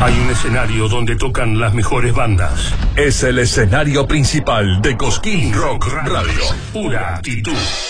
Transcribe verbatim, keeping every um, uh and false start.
Hay un escenario donde tocan las mejores bandas. Es el escenario principal de Cosquín Rock Radio. Pura actitud.